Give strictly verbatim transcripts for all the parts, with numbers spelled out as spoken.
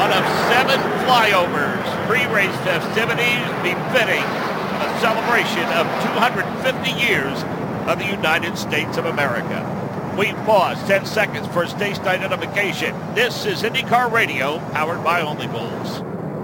one of seven flyovers. Pre-race festivities befitting a celebration of two hundred fifty years of the United States of America. We pause ten seconds for station identification. This is IndyCar Radio, powered by Only Bulls.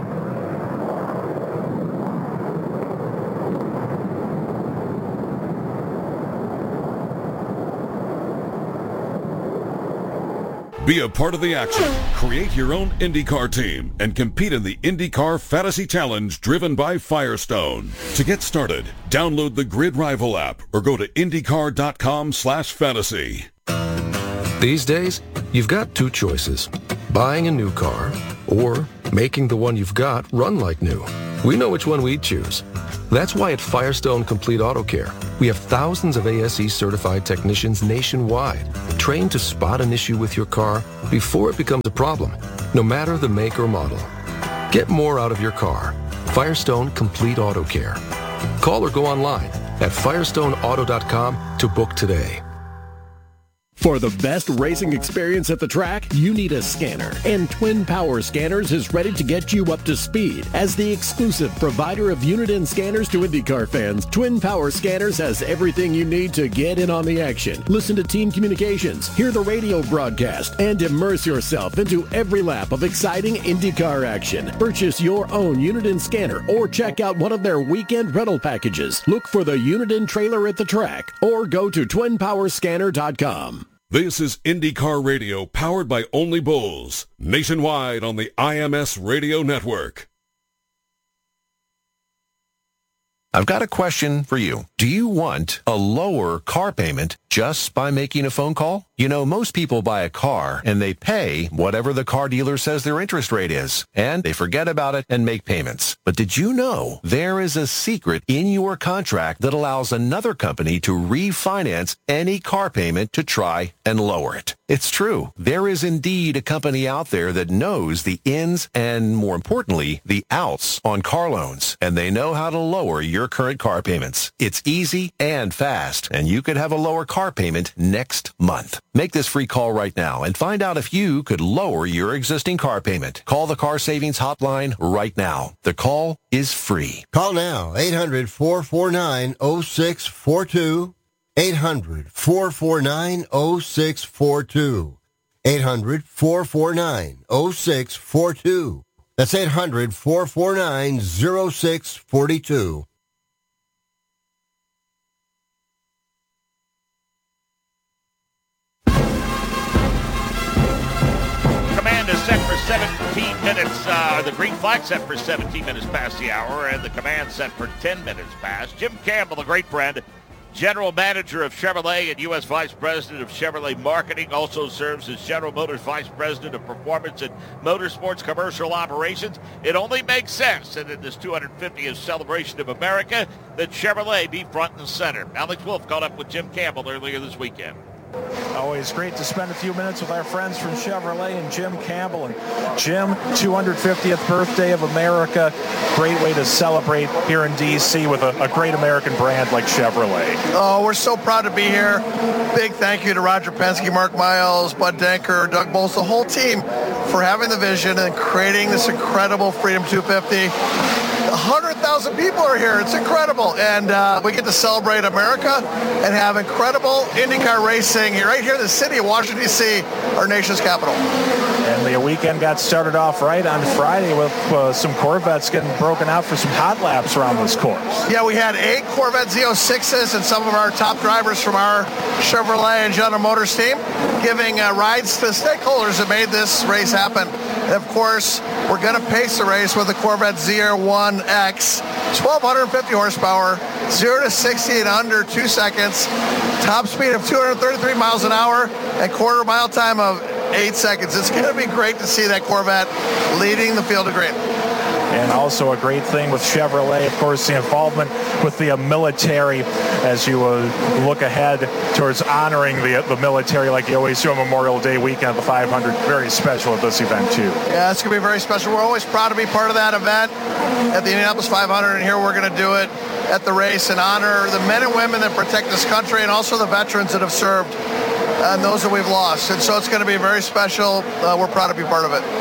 Be a part of the action. Create your own IndyCar team and compete in the IndyCar Fantasy Challenge driven by Firestone. To get started, download the Grid Rival app or go to IndyCar.com slash fantasy. These days, you've got two choices. Buying a new car or making the one you've got run like new. We know which one we'd choose. That's why at Firestone Complete Auto Care, we have thousands of A S E certified technicians nationwide, trained to spot an issue with your car before it becomes a problem, no matter the make or model. Get more out of your car. Firestone Complete Auto Care. Call or go online at firestone auto dot com to book today. For the best racing experience at the track, you need a scanner. And Twin Power Scanners is ready to get you up to speed. As the exclusive provider of unit-in scanners to IndyCar fans, Twin Power Scanners has everything you need to get in on the action. Listen to team communications, hear the radio broadcast, and immerse yourself into every lap of exciting IndyCar action. Purchase your own unit-in scanner or check out one of their weekend rental packages. Look for the unit-in trailer at the track or go to twin power scanner dot com. This is IndyCar Radio, powered by Only Bulls, nationwide on the I M S Radio Network. I've got a question for you. Do you want a lower car payment just by making a phone call? You know, most people buy a car and they pay whatever the car dealer says their interest rate is, and they forget about it and make payments. But did you know there is a secret in your contract that allows another company to refinance any car payment to try and lower it? It's true. There is indeed a company out there that knows the ins and, more importantly, the outs on car loans, and they know how to lower your current car payments. It's easy and fast, and you could have a lower car payment next month. Make this free call right now and find out if you could lower your existing car payment. Call the Car Savings Hotline right now. The call is free. Call now, eight hundred, four four nine, oh six four two. eight hundred, four four nine, oh six four two. eight hundred, four four nine, oh six four two. That's eight hundred, four four nine, oh six four two. Command is set for seventeen minutes. Uh, the green flag set for seventeen minutes past the hour, and the command set for ten minutes past. Jim Campbell, a great friend, General Manager of Chevrolet and U S Vice President of Chevrolet Marketing, also serves as General Motors Vice President of Performance and Motorsports Commercial Operations. It only makes sense that in this two hundred fiftieth celebration of America that Chevrolet be front and center. Alex Wolf caught up with Jim Campbell earlier this weekend. Always great to spend a few minutes with our friends from Chevrolet and Jim Campbell. And Jim, two hundred fiftieth birthday of America. Great way to celebrate here in D C with a, a great American brand like Chevrolet. Oh, we're so proud to be here. Big thank you to Roger Penske, Mark Miles, Bud Denker, Doug Bowles, the whole team for having the vision and creating this incredible Freedom two fifty. one hundred thousand people are here. It's incredible. And uh, we get to celebrate America and have incredible IndyCar racing right here in the city of Washington, D C, our nation's capital. And the weekend got started off right on Friday with uh, some Corvettes getting broken out for some hot laps around this course. Yeah, we had eight Corvette Z oh sixes and some of our top drivers from our Chevrolet and General Motors team giving uh, rides to the stakeholders that made this race happen. And of course, we're going to pace the race with the Corvette Z R one X, twelve fifty horsepower, zero to sixty in under two seconds, top speed of two hundred thirty-three miles an hour, and quarter mile time of eight seconds. It's going to be great to see that Corvette leading the field of green. And also a great thing with Chevrolet, of course, the involvement with the uh, military as you uh, look ahead towards honoring the, the military like you always do on Memorial Day weekend, the five hundred. Very special at this event, too. Yeah, it's going to be very special. We're always proud to be part of that event at the Indianapolis five hundred, and here we're going to do it at the race and honor the men and women that protect this country and also the veterans that have served and those that we've lost. And so it's going to be very special. Uh, we're proud to be part of it.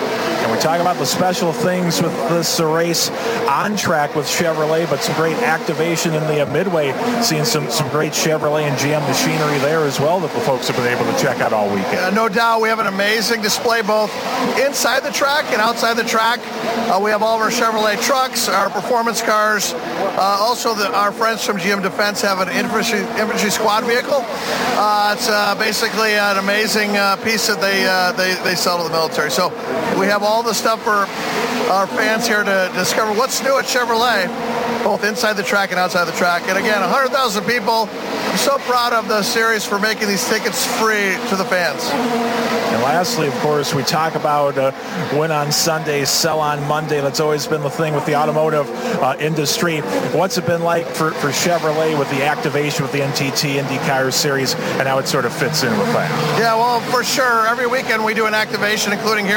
And we talk about the special things with this race on track with Chevrolet, but some great activation in the Midway, seeing some, some great Chevrolet and G M machinery there as well that the folks have been able to check out all weekend. Uh, no doubt, we have an amazing display both inside the track and outside the track. Uh, we have all of our Chevrolet trucks, our performance cars. Uh, also, the, our friends from G M Defense have an infantry, infantry squad vehicle. Uh, it's uh, basically an amazing uh, piece that they, uh, they they sell to the military. So we have all the stuff for our fans here to discover what's new at Chevrolet, both inside the track and outside the track. And again, one hundred thousand people. I'm so proud of the series for making these tickets free to the fans. And lastly, of course, we talk about uh, win on Sunday, sell on Monday. That's always been the thing with the automotive uh, industry. What's it been like for, for Chevrolet with the activation with the N T T IndyCar Series and how it sort of fits in with that? Yeah, well, for sure. Every weekend we do an activation, including here